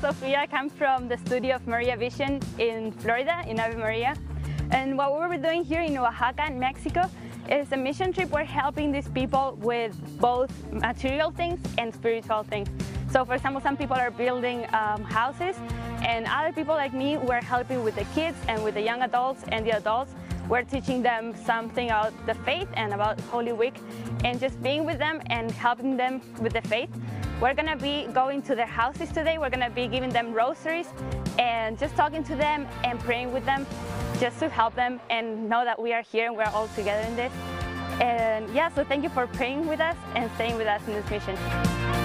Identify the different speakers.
Speaker 1: Sofia. I come from the studio of Maria Vision in Florida, in Ave Maria. And what we're doing here in Oaxaca, in Mexico, is a mission trip. We're helping these people with both material things and spiritual things. So for example, some people are building houses, and other people like me, we're helping with the kids and with the young adults and the adults. We're teaching them something about the faith and about Holy Week, and just being with them and helping them with the faith. We're gonna be going to their houses today. We're gonna be giving them rosaries and just talking to them and praying with them, just to help them and know that we are here and we're all together in this. And yeah, so thank you for praying with us and staying with us in this mission.